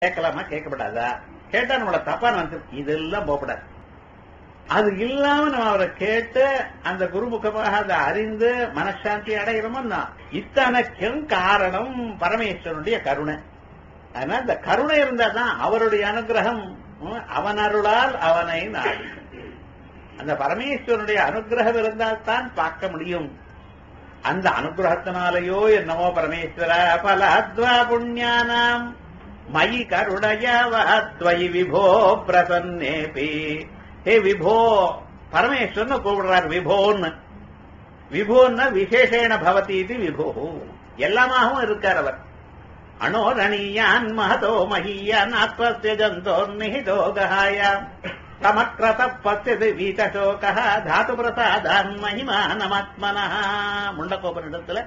கேட்கலாமா கேட்கப்படாதா, கேட்டா நம்மள தப்பா நினைச்சு இதெல்லாம் போகப்படாது. அது இல்லாம நம்ம அவரை கேட்டு அந்த குருமுகமாக அதை அறிந்து மனசாந்தி அடைகிறோம்னா இத்தனைக்கும் காரணம் பரமேஸ்வரனுடைய கருணை. அதனால இந்த கருணை இருந்தா தான் அவருடைய அனுகிரகம். அவன் அருளால் அவனை நாடி அந்த பரமேஸ்வரனுடைய அனுகிரகம் இருந்தால் தான் பார்க்க முடியும். அந்த அனுகிரகத்தினாலேயோ என்னவோ பரமேஸ்வர பலத்வா புண்ணியானாம் மயி கருணயவத்வயி விபோ பிரசன்னேபி. ஹே விபோ, பரமேஸ்வரன் கூப்பிடுறார் விபோன்னு. விபோன்னா விசேஷேன பவதி இது விபோ, எல்லாமாகவும் இருக்கார் அவர். அணோரணீயான் மகதோ மஹீயான் ஆத்வஸ்ய ஜந்தோ நிஹிதோ கஹாயாம் சமக்ரத பஸ்யது வீதசோகः தாது பிரசாதான் மகிமானமாத்மனः. முண்டகோபனிடத்துல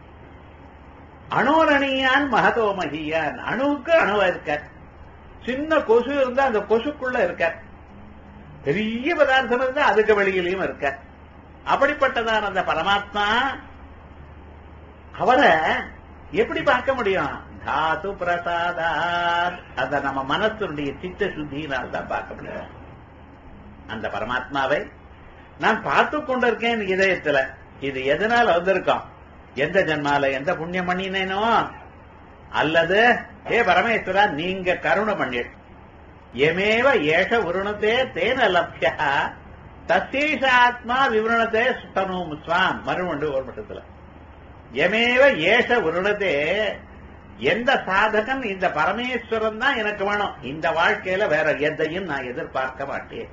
அணோரணீயான் மகதோ மஹீயான், அணுவுக்கு அணுவா இருக்கார். சின்ன கொசு இருந்தா அந்த கொசுக்குள்ள இருக்கார். பெரிய பதார்த்தம் இருந்தா அதுக்கு வெளியிலையும் இருக்கார். அப்படிப்பட்டதான் அந்த பரமாத்மா. அவரை எப்படி பார்க்க முடியும்? தாது பிரசாதாத், அத நம்ம மனசுடைய சித்த சுத்தியினால் தான் பார்க்க முடியும். அந்த பரமாத்மாவை நான் பார்த்து கொண்டிருக்கேன் இதயத்துல. இது எதனால வந்திருக்கோம்? எந்த ஜன்மால எந்த புண்ணியம் பண்ணினேனோ, அல்லது ஏ பரமேஸ்வரா நீங்க கருணை பண்ணி எமேவ ஏஷ உருணத்தே தேன லப்யா தசேஷ ஆத்மா விவரணத்தே சுத்தனும் ஸ்வாம். மறுமண்டு ஒரு மட்டத்துல எமேவ ஏஷ உருணத்தே, எந்த சாதகன் இந்த பரமேஸ்வரன் தான் எனக்கு வேணும், இந்த வாழ்க்கையில வேற எதையும் நான் எதிர்பார்க்க மாட்டேன்,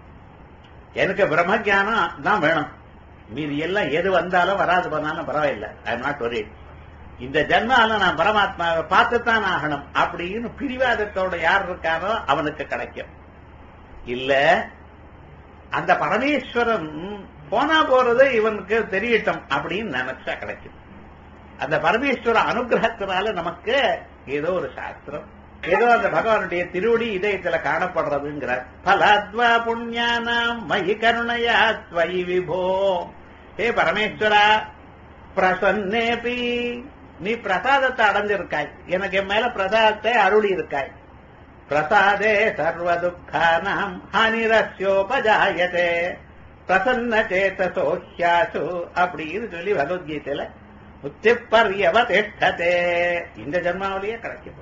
எனக்கு பிரம்ம ஞானம் தான் வேணும், மீது எல்லாம் எது வந்தாலும் வராது பண்ணாலும் பரவாயில்லை, ஐ எம் நாட் வரிட், இந்த ஜன்மால நான் பரமாத்மாவை பார்த்துத்தான் ஆகணும் அப்படின்னு பிடிவாதத்தோட யார் இருக்காரோ அவனுக்கு கிடைக்கும். இல்ல அந்த பரமேஸ்வரன் போனா போறது இவனுக்கு தெரியட்டும் அப்படின்னு நினைச்சா கிடைக்கும். அந்த பரமேஸ்வர அனுகிரகத்தினால நமக்கு ஏதோ ஒரு சாஸ்திரம், ஏதோ அந்த பகவானுடைய திருவடி இதயத்துல காணப்படுறதுங்கிறார். பலத்வா புண்ணியானாம் மயி கருணையா த்வயி விபோ. ஹே பரமேஸ்வரா பிரசன்னேபி, நீ பிரசாதத்தை அடைஞ்சிருக்காய், எனக்கு என் மேல பிரசாதத்தை அருளி இருக்காய். பிரசாதே சர்வ துக்கானாம் ஹானிரஸ்யோபஜாயதே பிரசன்ன சேதசோ ஹ்யாசு அப்படின்னு சொல்லி பகவத்கீதையில முத்திப்பர்யவதிஷ்டதே. இந்த ஜன்மாவிலேயே கிடைக்கும்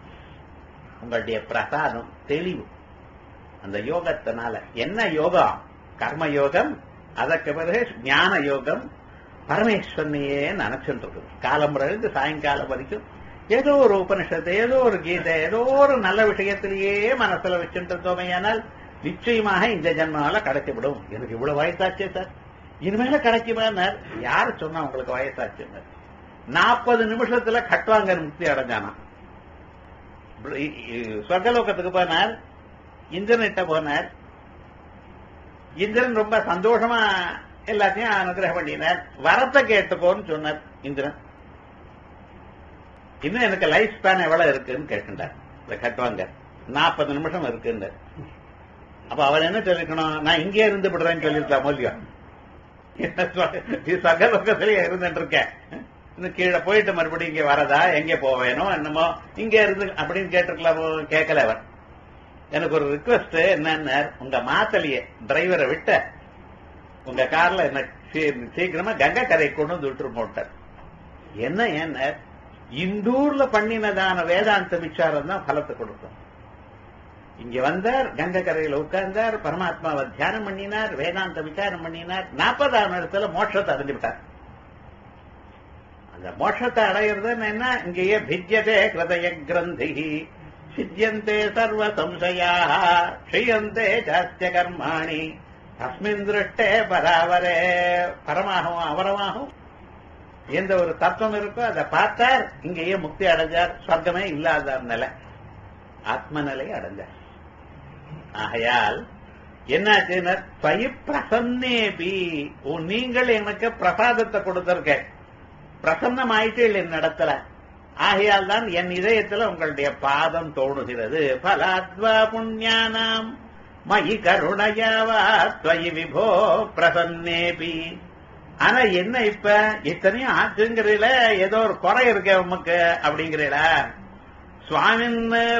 உங்களுடைய பிரசாதம், தெளிவு. அந்த யோகத்தினால என்ன யோகம்? கர்ம யோகம், அதற்கு பிறகு ஞான யோகம். பரமேஸ்வரனையே நினைச்சுட்டு இருக்குது காலம் இருந்து சாயங்காலம் வரைக்கும். ஏதோ ஒரு உபனிஷத்து, ஏதோ ஒரு கீதை, ஏதோ ஒரு நல்ல விஷயத்திலேயே மனசுல வச்சுட்டு இருந்தோமையானால் நிச்சயமாக இந்த ஜன்மால கிடைக்கப்படும். எனக்கு இவ்வளவு வயசாச்சே சார், இனிமேல கிடைக்குமா? யாரு சொன்னா உங்களுக்கு வயசாச்சு? 40 நிமிஷத்துல கட்டுவாங்க முக்தி அடைஞ்சானா. சொர்க்கலோகத்துக்கு போனார், இந்திரன்கிட்ட போனார். இந்திரன் ரொம்ப சந்தோஷமா எல்லாத்தையும் அனுகிரகம் பண்ணினார். வரத்தை கேட்டுக்கோன்னு சொன்னார் இந்திரன். இன்னும் எனக்கு லைஃப் ஸ்பேன் எவ்வளவு இருக்குன்னு கேட்டுட்டார். இந்த கட்டுவாங்க 40 நிமிஷம் இருக்குன்னு. அப்ப அவர் என்ன சொல்லிக்கணும்? நான் இங்கே இருந்து விடுறேன்னு சொல்லிருக்கலாம் இல்லையோ. சகலோகத்திலேயே இருந்துட்டு இருக்கேன், இன்னும் கீழே போயிட்டு மறுபடியும் இங்க வரதா, எங்க போவேனோ என்னமோ, இங்க இருந்து அப்படின்னு கேட்டிருக்கலாம். கேட்கல அவர். எனக்கு ஒரு ரிக்வெஸ்ட் என்னன்னு, உங்க மாத்தலையே டிரைவரை விட்ட உங்க கார்ல என்ன சீக்கிரமா கங்கை கரை கொண்டு வந்து விட்டுரு போட்டார். என்ன என்ன இந்தூர்ல பண்ணினதான வேதாந்த விசாரம் தான் பலத்தை கொடுக்கும். இங்க வந்தார், கங்கை கரையில உட்கார்ந்தார், பரமாத்மாவை தியானம் பண்ணினார், வேதாந்த விசாரம் பண்ணினார். 40ஆம் இடத்துல மோட்சத்தை அடைஞ்சு விட்டார். அந்த மோட்சத்தை அடையிறது என்ன? இங்கேயே பிஜ்யதே கிருதய கிரந்தி சித்தியந்தே சர்வ சம்சயா க்ஷயந்தே சாஸ்திய கர்மாணி தஸ்மின் திருஷ்டே பராவரே. பரமாகவும் அவரமாகவும் எந்த ஒரு தத்துவம் இருக்கோ அதை பார்த்தார், இங்கேயே முக்தி அடைஞ்சார். சொர்க்கமே இல்லாத நிலை, ஆத்ம நிலையை அடைஞ்சார். ஆகையால் என்னாச்சுன்னா பயி பிரசன்னேபி, நீங்கள் எனக்கு பிரசாதத்தை கொடுத்திருக்க, பிரசன்னம் ஆயிட்டு என் இடத்துல. ஆகையால் தான் என் இதயத்துல உங்களுடைய பாதம் தோணுகிறது. பலாத்வா புண்ணியானாம் மயி கருணையாவா த்வயி விபோ பிரசன்னேபி. ஆனா என்ன இப்ப இத்தனையும் ஆச்சுங்கிறீல, ஏதோ ஒரு குறை இருக்க உமக்கு அப்படிங்கிறீல. சுவாமின்